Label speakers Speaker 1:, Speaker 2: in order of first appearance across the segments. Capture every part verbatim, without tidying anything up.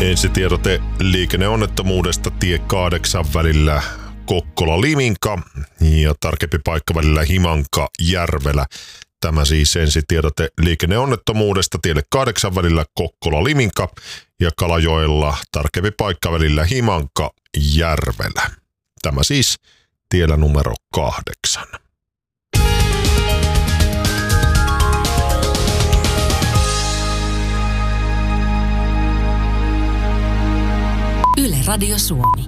Speaker 1: Ensitiedote liikenneonnettomuudesta tie kahdeksan välillä Kokkola-Liminka ja tarkempi paikka välillä Himanka-Järvelä. Tämä siis ensitiedote liikenneonnettomuudesta tielle kahdeksan välillä Kokkola-Liminka ja Kalajoella tarkempi paikka välillä Himanka-Järvelä. Tämä siis tiellä numero kahdeksan.
Speaker 2: Yle Radio Suomi.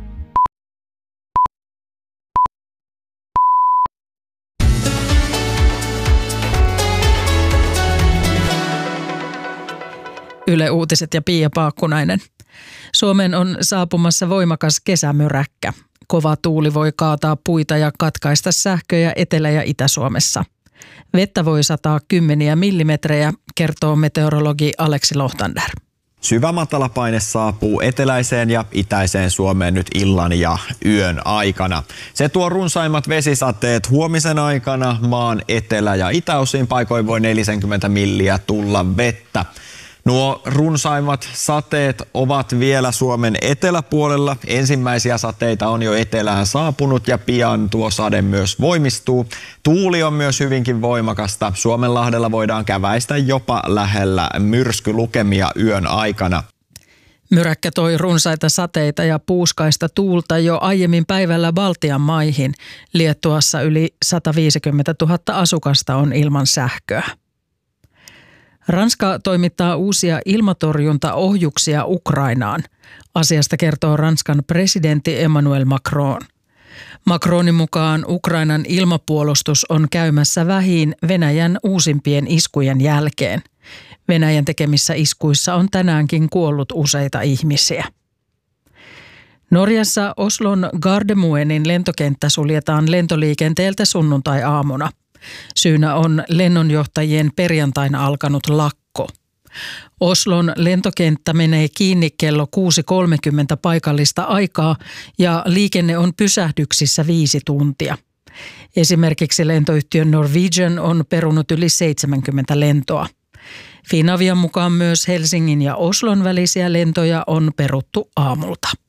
Speaker 3: Yle Uutiset ja Pia Paakkunainen. Suomeen on saapumassa voimakas kesämyräkkä. Kova tuuli voi kaataa puita ja katkaista sähköjä Etelä- ja Itä-Suomessa. Vettä voi sataa kymmeniä millimetrejä, kertoo meteorologi Aleksi Lohtander.
Speaker 4: Syvä matalapaine saapuu eteläiseen ja itäiseen Suomeen nyt illan ja yön aikana. Se tuo runsaimmat vesisateet huomisen aikana maan etelä- ja itäosiin, paikoin voi neljäkymmentä milliä tulla vettä. Nuo runsaimmat sateet ovat vielä Suomen eteläpuolella. Ensimmäisiä sateita on jo etelään saapunut ja pian tuo sade myös voimistuu. Tuuli on myös hyvinkin voimakasta. Suomenlahdella voidaan käväistä jopa lähellä myrskylukemia yön aikana.
Speaker 3: Myräkkä toi runsaita sateita ja puuskaista tuulta jo aiemmin päivällä Baltian maihin. Liettuassa yli sata viisikymmentätuhatta asukasta on ilman sähköä. Ranska toimittaa uusia ilmatorjuntaohjuksia Ukrainaan. Asiasta kertoo Ranskan presidentti Emmanuel Macron. Macronin mukaan Ukrainan ilmapuolustus on käymässä vähiin Venäjän uusimpien iskujen jälkeen. Venäjän tekemissä iskuissa on tänäänkin kuollut useita ihmisiä. Norjassa Oslon Gardermoenin lentokenttä suljetaan lentoliikenteeltä sunnuntai-aamuna. Syynä on lennonjohtajien perjantaina alkanut lakko. Oslon lentokenttä menee kiinni kello kuusi kolmekymmentä paikallista aikaa ja liikenne on pysähdyksissä viisi tuntia. Esimerkiksi lentoyhtiö Norwegian on perunut yli seitsemänkymmentä lentoa. Finavian mukaan myös Helsingin ja Oslon välisiä lentoja on peruttu aamulta.